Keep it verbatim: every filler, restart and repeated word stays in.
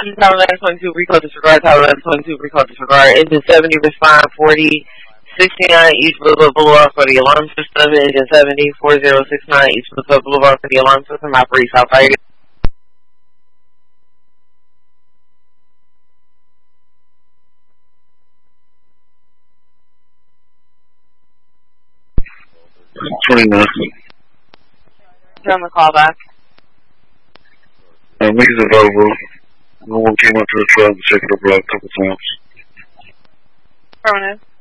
Tower eleven twenty-two, recall disregard, Tower eleven twenty-two, recall disregard, engine seventy, respond forty, sixty-nine, East Boulevard Boulevard for the alarm system, engine seventy, forty sixty-nine, East Boulevard Boulevard for the alarm system, operate South Tiger. twenty-nine. Turn the call back. Uh, make it available. No one came up to the truck and checked the block a couple times. Affirmative.